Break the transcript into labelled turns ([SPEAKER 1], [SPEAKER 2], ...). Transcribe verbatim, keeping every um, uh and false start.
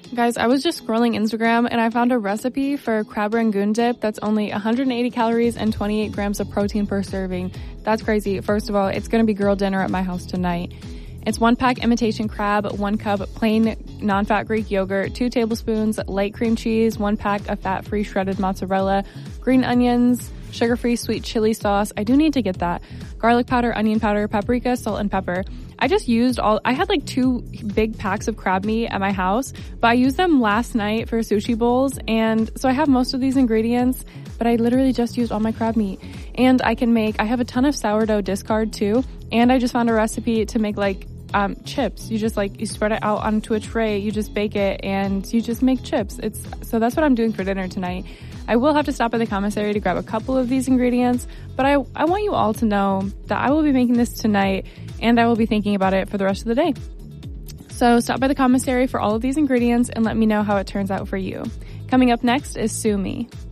[SPEAKER 1] Guys, I was just scrolling Instagram and I found a recipe for crab rangoon dip that's only one hundred eighty calories and twenty-eight grams of protein per serving. That's crazy. First of all, it's going to be girl dinner at my house tonight. It's one pack imitation crab, one cup plain non-fat Greek yogurt, two tablespoons light cream cheese, one pack of fat-free shredded mozzarella, green onions, sugar-free sweet chili sauce. I do need to get that. Garlic powder, onion powder, paprika, salt, and pepper. I just used all, I had like two big packs of crab meat at my house, but I used them last night for sushi bowls. And so I have most of these ingredients, but I literally just used all my crab meat. And I can make, I have a ton of sourdough discard too. And I just found a recipe to make like um chips. You just like, you spread it out onto a tray, you just bake it, and you just make chips. It's, so that's what I'm doing for dinner tonight. I will have to stop at the commissary to grab a couple of these ingredients, but I, I want you all to know that I will be making this tonight and I will be thinking about it for the rest of the day. So stop by the commissary for all of these ingredients and let me know how it turns out for you. Coming up next is Sue Me.